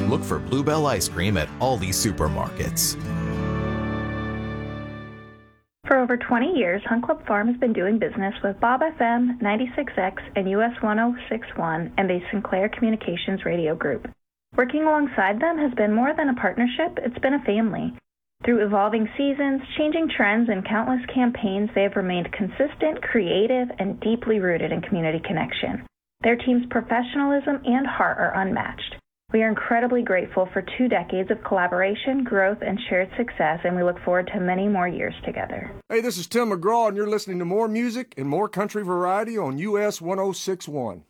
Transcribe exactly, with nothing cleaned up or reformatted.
look for Bluebell ice cream at Aldi supermarkets. For over twenty years, Hunt Club Farm has been doing business with Bob F M, ninety-six X, and U S one oh six one, and the Sinclair Communications Radio Group. Working alongside them has been more than a partnership, it's been a family. Through evolving seasons, changing trends, and countless campaigns, they have remained consistent, creative, and deeply rooted in community connection. Their team's professionalism and heart are unmatched. We are incredibly grateful for two decades of collaboration, growth, and shared success, and we look forward to many more years together. Hey, this is Tim McGraw, and you're listening to more music and more country variety on U S one oh six one.